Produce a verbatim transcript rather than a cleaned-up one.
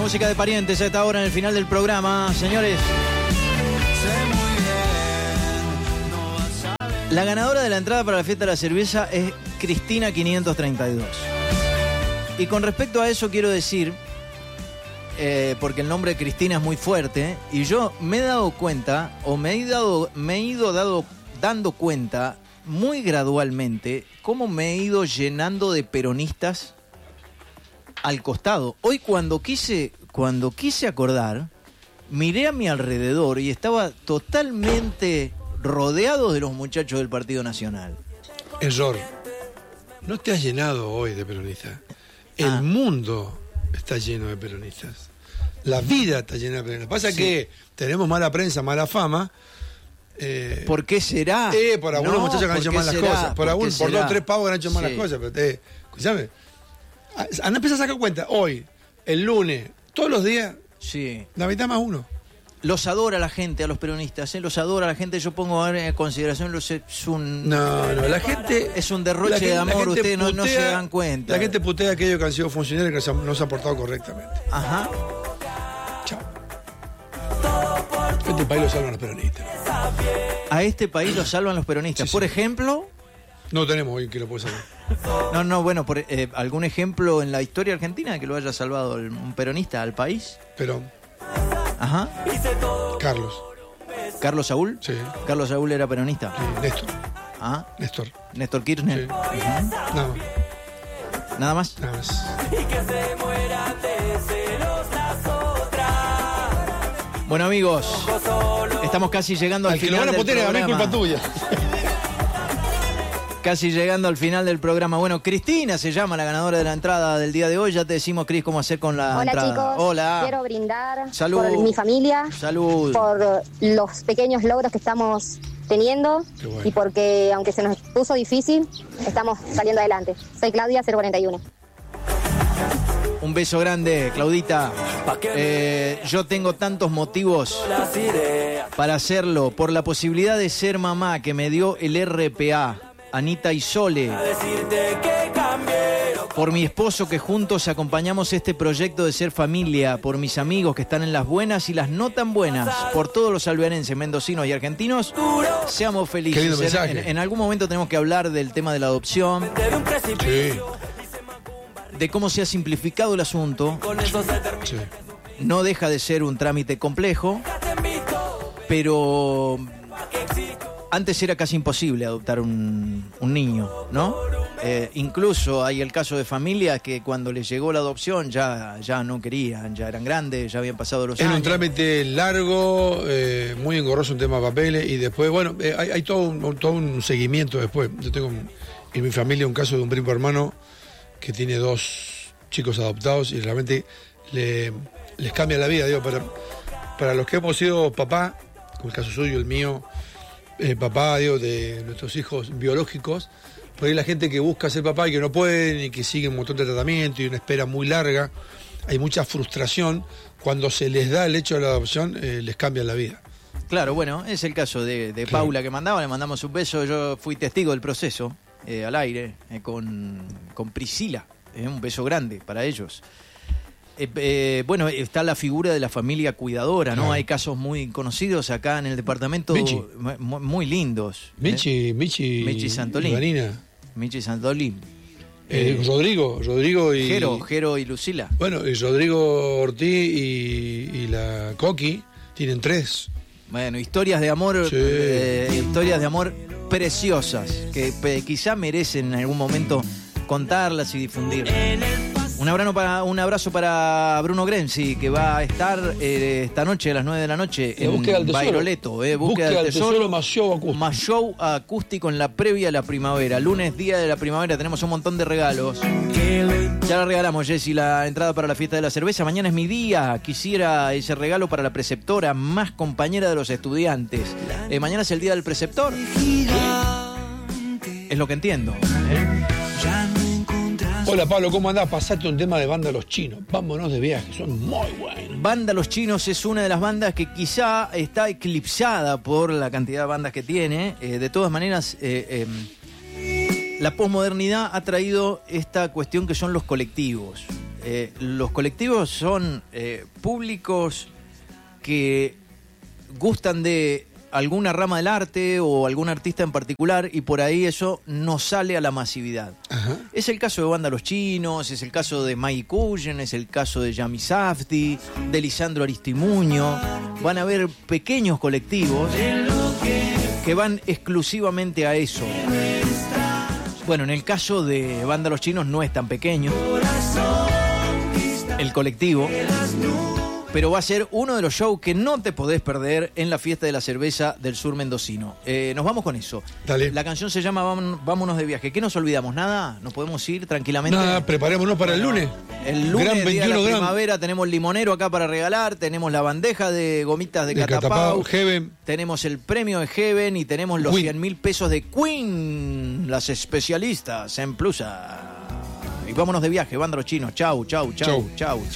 música de Parientes a esta hora en el final del programa, señores. La ganadora de la entrada para la fiesta de la cerveza es Cristina quinientos treinta y dos. Y con respecto a eso quiero decir, eh, porque el nombre de Cristina es muy fuerte, y yo me he dado cuenta, o me he, dado, me he ido dado, dando cuenta muy gradualmente, cómo me he ido llenando de peronistas al costado. Hoy cuando quise, cuando quise acordar, miré a mi alrededor y estaba totalmente rodeado de los muchachos del Partido Nacional. Error. No te has llenado hoy de peronistas. El Ah. mundo está lleno de peronistas. La vida está llena de peronistas. Pasa Sí. que tenemos mala prensa, mala fama. Eh, ¿Por qué será? Eh, por algunos No, muchachos que han ¿por hecho qué malas será? cosas. Por, ¿Por algún, qué por será? dos tres pavos que han hecho malas Sí. cosas. Pero te, escúchame. Han empezado a sacar cuenta. Hoy, el lunes, todos los días, Sí. la mitad más uno. Los adora la gente, a los peronistas, ¿eh? Los adora la gente. Yo pongo ahora en consideración, los, es un... No, no, la gente... Es un derroche la gente- de amor, la gente ustedes no, no se putea- dan cuenta. La gente putea a aquellos que han sido funcionarios que no se han, no se han portado correctamente. Ajá. Chao. Este país lo salvan los peronistas. A este país lo salvan los peronistas. Sí, Por sí. ejemplo... No tenemos hoy que lo pueda salvar. No, no, bueno, por, eh, ¿algún ejemplo en la historia argentina de que lo haya salvado el- un peronista al país? Pero, Ajá. Carlos, ¿Carlos Saúl? sí, Carlos Saúl era peronista. sí, Néstor, Ah, Néstor, Néstor Kirchner. sí. Ujú. Nada más, Nada más. nada más. Bueno, amigos, estamos casi llegando al, Al que lo final van a del poner a mí, programa. culpa tuya. Casi llegando al final del programa. Bueno, Cristina se llama la ganadora de la entrada del día de hoy. Ya te decimos, Cris, cómo hacer con la Hola entrada. chicos, Hola. quiero brindar Salud. por mi familia, Salud. por los pequeños logros que estamos teniendo Qué bueno. y porque aunque se nos puso difícil, estamos saliendo adelante. Soy Claudia, cero cuarenta y uno. Un beso grande, Claudita. Eh, yo tengo tantos motivos para hacerlo. Por la posibilidad de ser mamá que me dio el R P A, Anita y Sole. Por mi esposo que juntos acompañamos este proyecto de ser familia. Por mis amigos que están en las buenas y las no tan buenas. Por todos los alvearenses, mendocinos y argentinos. Seamos felices. Qué lindo En- mensaje. en, en algún momento tenemos que hablar del tema de la adopción. Sí, De cómo se ha simplificado el asunto. sí. No deja de ser un trámite complejo, pero antes era casi imposible adoptar un, un niño, ¿no? Eh, incluso hay el caso de familias que cuando les llegó la adopción ya, ya no querían, ya eran grandes, ya habían pasado los Era un años. trámite largo, eh, muy engorroso en tema de papeles y después, bueno, eh, hay, hay todo, un, todo un seguimiento después. Yo tengo en mi familia un caso de un primo hermano que tiene dos chicos adoptados y realmente le, les cambia la vida, digo, para, para los que hemos sido papá, como el caso suyo, el mío, eh, papá, digo, de nuestros hijos biológicos, por ahí la gente que busca ser papá y que no pueden y que sigue un montón de tratamiento y una espera muy larga, hay mucha frustración. Cuando se les da el hecho de la adopción, eh, les cambia la vida. Claro, bueno, es el caso de, de Claro. Paula que mandaba, le mandamos un beso, yo fui testigo del proceso eh, al aire eh, con, con Priscila, eh, un beso grande para ellos. Eh, eh, bueno, está la figura de la familia cuidadora, ¿no? Claro. Hay casos muy conocidos acá en el departamento, Michi. mu- muy lindos. ¿eh? Michi, Michi, Michi Santolín. y Vanina. Michi Santolín. Eh, Rodrigo, Rodrigo y... Jero, Jero y Lucila. Bueno, y Rodrigo Ortiz y, y la Coqui tienen tres. Bueno, historias de amor, Sí. eh, historias de amor preciosas, que pe- quizá merecen en algún momento contarlas y difundirlas. Un abrazo para, un abrazo para Bruno Grenzi, que va a estar eh, esta noche a las nueve de la noche La en búsqueda del tesoro. Bairoleto. Eh, Búsqueda del tesoro más show acústico. Más show acústico en la previa a la primavera. Lunes, día de la primavera, tenemos un montón de regalos. Ya la regalamos, Jessy, la entrada para la fiesta de la cerveza. Mañana es mi día. Quisiera ese regalo para la preceptora, más compañera de los estudiantes. Eh, mañana es el día del preceptor. Es lo que entiendo. ¿eh? Hola Pablo, ¿cómo andás? Pasate un tema de banda Los Chinos. Vámonos de viaje, son muy buenos. Banda Los Chinos es una de las bandas que quizá está eclipsada por la cantidad de bandas que tiene. Eh, de todas maneras, eh, eh, la posmodernidad ha traído esta cuestión que son los colectivos. Eh, los colectivos son eh, públicos que gustan de alguna rama del arte o algún artista en particular y por ahí eso no sale a la masividad. Ajá. Es el caso de Banda Los Chinos, es el caso de Maggie Cullen, es el caso de Yami Safdie, de Lisandro Aristimuño. Van a haber pequeños colectivos que van exclusivamente a eso. Bueno, en el caso de Banda Los Chinos no es tan pequeño el colectivo, pero va a ser uno de los shows que no te podés perder en la fiesta de la cerveza del sur mendocino. Eh, nos vamos con eso. Dale. La canción se llama Vámonos de viaje. ¿Qué nos olvidamos? ¿Nada? ¿Nos podemos ir tranquilamente? Nada, preparémonos para Bueno, el lunes. El lunes, Gran día de veintiuno la gram. primavera, tenemos limonero acá para regalar, tenemos la bandeja de gomitas de, De Catapau, Catapau, Heaven. tenemos el premio de Heaven y tenemos los Queen. cien mil pesos de Queen, las especialistas en Plusa. Y vámonos de viaje, Banda Los Chinos. Chau, chau, chau, Chau. chau, chau.